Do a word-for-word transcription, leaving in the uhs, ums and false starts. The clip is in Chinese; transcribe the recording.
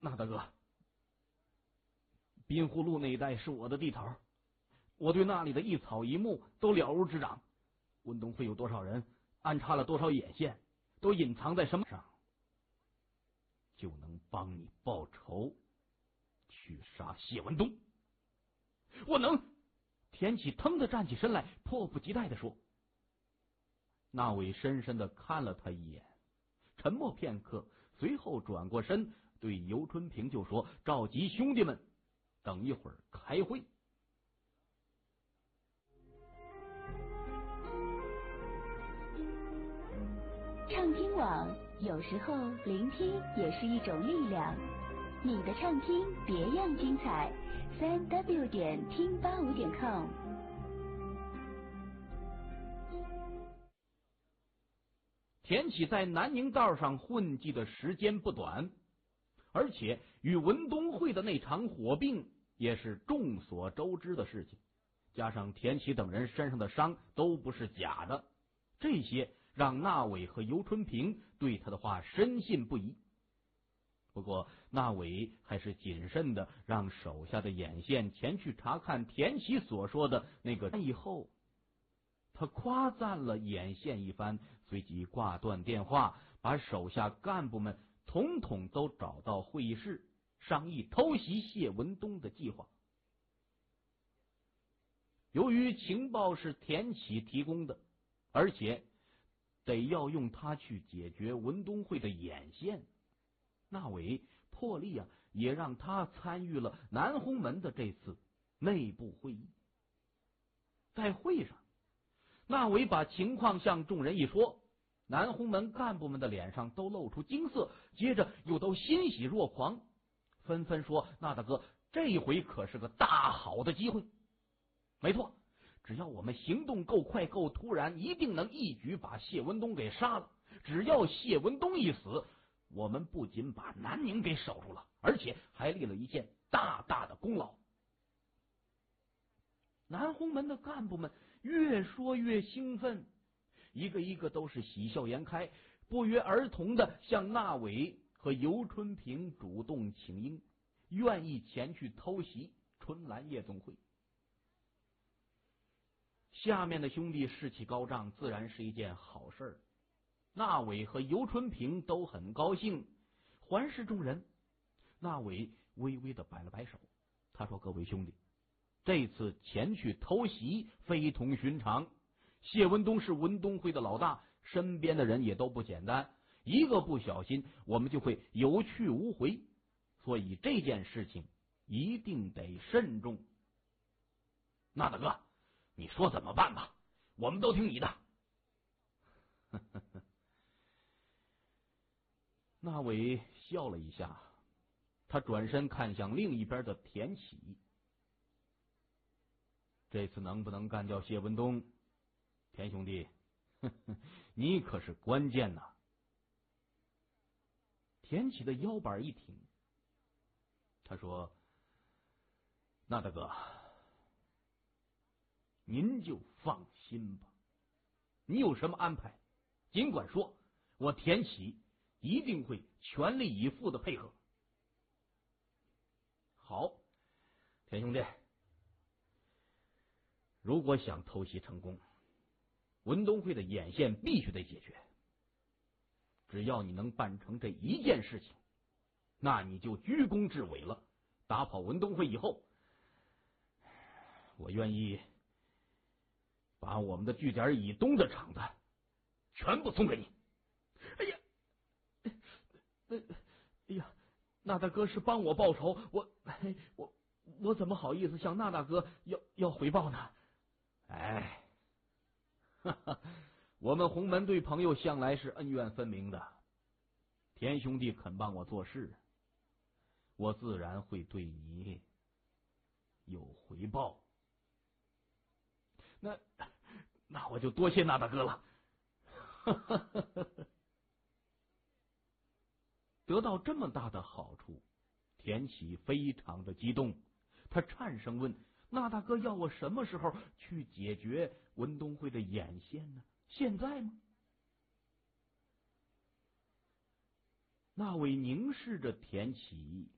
那大哥，滨湖路那一带是我的地头，我对那里的一草一木都了如指掌。文东会有多少人，安插了多少眼线，都隐藏在什么上，就能帮你报仇，去杀谢文东。我能！田启腾的站起身来，迫不及待地说。那伟深深的看了他一眼，沉默片刻，随后转过身对尤春平就说：召集兄弟们，等一会儿开会。 畅听网，有时候聆听也是一种力量。你的畅听别样精彩，三 w 点听八五点 com。 田启在南宁道上混迹的时间不短，而且与文东会的那场火并也是众所周知的事情，加上田启等人身上的伤都不是假的，这些让纳伟和尤春平对他的话深信不疑。不过纳伟还是谨慎的让手下的眼线前去查看田启所说的那个以后，他夸赞了眼线一番，随即挂断电话，把手下干部们统统都找到会议室，商议偷袭谢文东的计划。由于情报是田启提供的，而且得要用它去解决文东会的眼线，纳伟破例啊，也让他参与了南红门的这次内部会议。在会上，纳伟把情况向众人一说，南红门干部们的脸上都露出惊色，接着又都欣喜若狂，纷纷说：那大哥，这一回可是个大好的机会。没错，只要我们行动够快够突然，一定能一举把谢文东给杀了。只要谢文东一死，我们不仅把南宁给守住了，而且还立了一件大大的功劳。南红门的干部们越说越兴奋，一个一个都是喜笑颜开，不约而同的向纳伟和尤春平主动请缨，愿意前去偷袭春兰夜总会。下面的兄弟士气高涨，自然是一件好事。纳伟和尤春平都很高兴，环视众人。纳伟微微的摆了摆手，他说：各位兄弟，这次前去偷袭非同寻常，谢文东是文东会的老大，身边的人也都不简单，一个不小心我们就会有去无回，所以这件事情一定得慎重。那大哥，你说怎么办吧，我们都听你的。纳伟笑了一下，他转身看向另一边的田启。这次能不能干掉谢文东，田兄弟，呵呵，你可是关键呐。田启的腰板一挺，他说：那大哥，您就放心吧，你有什么安排尽管说，我田启一定会全力以赴的配合。好，田兄弟，如果想偷袭成功，文东会的眼线必须得解决。只要你能办成这一件事情，那你就居功至伟了。打跑文东会以后，我愿意把我们的据点以东的厂子全部送给你。哎呀，呃，哎呀，那大哥是帮我报仇，我我我怎么好意思向那大哥要要回报呢？哎，哈哈，我们洪门对朋友向来是恩怨分明的。田兄弟肯帮我做事，我自然会对你有回报。那那我就多谢那大哥了。得到这么大的好处，田启非常的激动，他颤声问：那大哥要我什么时候去解决文东会的眼线呢？现在吗？那位凝视着田启，